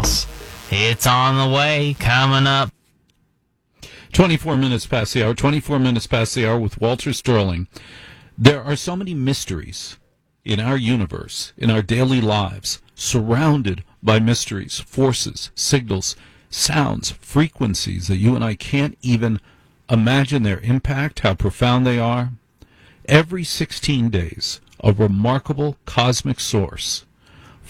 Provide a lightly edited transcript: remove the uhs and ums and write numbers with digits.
else. It's on the way, coming up. 24 minutes past the hour, 24 minutes past the hour with Walter Sterling. There are so many mysteries in our universe, in our daily lives, surrounded by mysteries, forces, signals, sounds, frequencies that you and I can't even imagine their impact, how profound they are. Every 16 days, a remarkable cosmic source